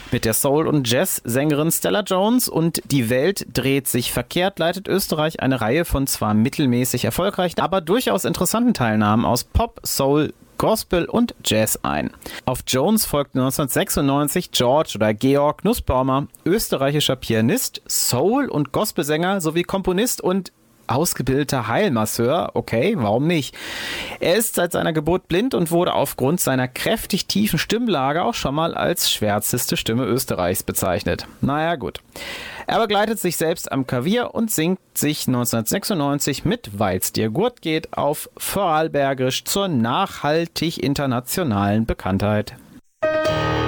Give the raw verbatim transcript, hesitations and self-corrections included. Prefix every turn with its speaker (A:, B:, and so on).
A: Mit der Soul- und Jazz-Sängerin Stella Jones und Die Welt dreht sich verkehrt leitet Österreich eine Reihe von zwar mittelmäßig erfolgreichen, aber durchaus interessanten Teilnahmen aus Pop, Soul, Gospel und Jazz ein. Auf Jones folgte neunzehnhundertsechsundneunzig George oder Georg Nussbaumer, österreichischer Pianist, Soul- und Gospelsänger sowie Komponist und ausgebildeter Heilmasseur. Okay, warum nicht? Er ist seit seiner Geburt blind und wurde aufgrund seiner kräftig tiefen Stimmlage auch schon mal als schwärzeste Stimme Österreichs bezeichnet. Naja, gut. Er begleitet sich selbst am Klavier und singt sich neunzehnhundertsechsundneunzig mit Weil's dir gut geht auf Vorarlbergisch zur nachhaltig internationalen Bekanntheit.